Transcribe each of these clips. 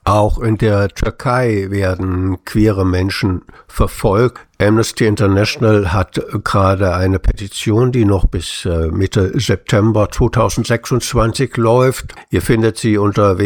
Auch in der Türkei werden queere Menschen verfolgt. Amnesty International hat gerade eine Petition, die noch bis Mitte September 2026 läuft. Ihr findet sie unter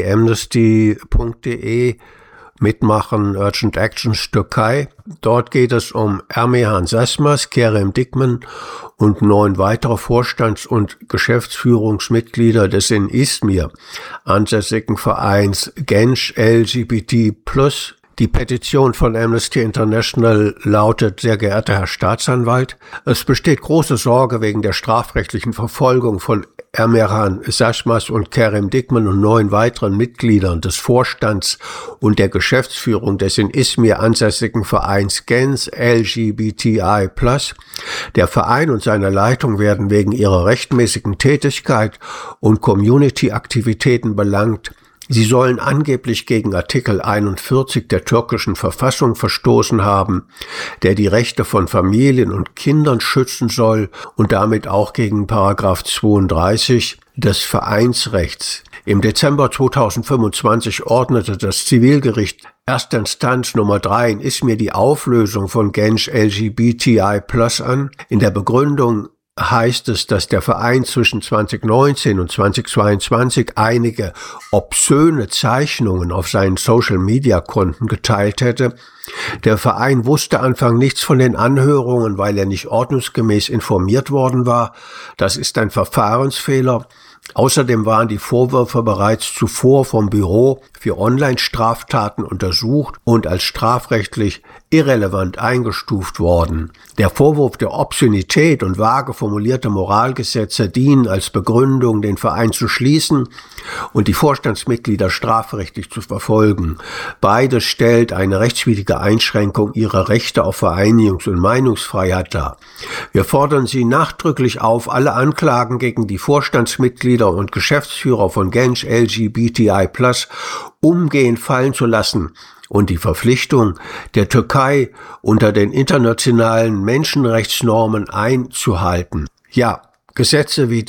www.amnesty.de. Mitmachen Urgent Actions Türkei. Dort geht es um Ermehan Sasmas, Kerem Dikmen und 9 weitere Vorstands- und Geschäftsführungsmitglieder des in Izmir ansässigen Vereins Genç LGBT+. Die Petition von Amnesty International lautet: Sehr geehrter Herr Staatsanwalt, es besteht große Sorge wegen der strafrechtlichen Verfolgung von Ermehan Sasmas und Kerem Dikmen und 9 weiteren Mitgliedern des Vorstands und der Geschäftsführung des in Izmir ansässigen Vereins Genç LGBTI+. Der Verein und seine Leitung werden wegen ihrer rechtmäßigen Tätigkeit und Community-Aktivitäten belangt. Sie sollen angeblich gegen Artikel 41 der türkischen Verfassung verstoßen haben, der die Rechte von Familien und Kindern schützen soll, und damit auch gegen Paragraph 32 des Vereinsrechts. Im Dezember 2025 ordnete das Zivilgericht Erste Instanz Nummer 3 in Izmir die Auflösung von Genç LGBTI+ an. In der Begründung heißt es, dass der Verein zwischen 2019 und 2022 einige obszöne Zeichnungen auf seinen Social-Media-Konten geteilt hätte. Der Verein wusste Anfang nichts von den Anhörungen, weil er nicht ordnungsgemäß informiert worden war. Das ist ein Verfahrensfehler. Außerdem waren die Vorwürfe bereits zuvor vom Büro für Online-Straftaten untersucht und als strafrechtlich irrelevant eingestuft worden. Der Vorwurf der Obszönität und vage formulierte Moralgesetze dienen als Begründung, den Verein zu schließen und die Vorstandsmitglieder strafrechtlich zu verfolgen. Beides stellt eine rechtswidrige Einschränkung ihrer Rechte auf Vereinigungs- und Meinungsfreiheit dar. Wir fordern Sie nachdrücklich auf, alle Anklagen gegen die Vorstandsmitglieder und Geschäftsführer von Genç LGBTI+ umgehend fallen zu lassen und die Verpflichtung der Türkei unter den internationalen Menschenrechtsnormen einzuhalten. Ja, Gesetze wie